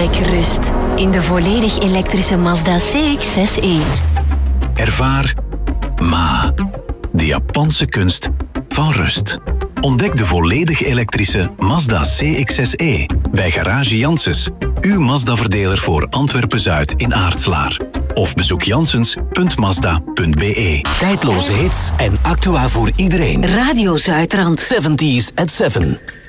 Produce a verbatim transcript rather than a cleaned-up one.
Ontdek rust in de volledig elektrische Mazda C X zes e. Ervaar Ma, de Japanse kunst van rust. Ontdek de volledig elektrische Mazda C X zes e bij Garage Janssens, uw Mazda-verdeler voor Antwerpen-Zuid in Aartslaar. Of bezoek janssens punt mazda punt b e. Tijdloze hits en actua voor iedereen. Radio Zuidrand. zeventies at seven.